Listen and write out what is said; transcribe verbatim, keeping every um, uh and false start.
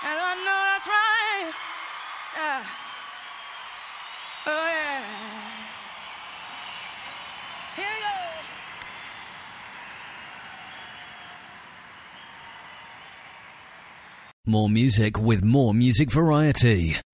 And I know that's right. Yeah. Oh, yeah. Here we go. More music with more music variety.